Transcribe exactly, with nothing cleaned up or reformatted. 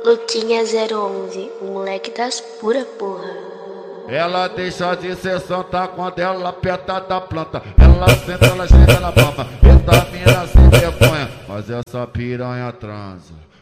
Luquinha zero onze, o moleque das pura porra. Ela deixa de ser santa quando ela aperta da planta. Ela senta, ela chega na bamba. Eita mina sem vergonha, mas essa piranha transa.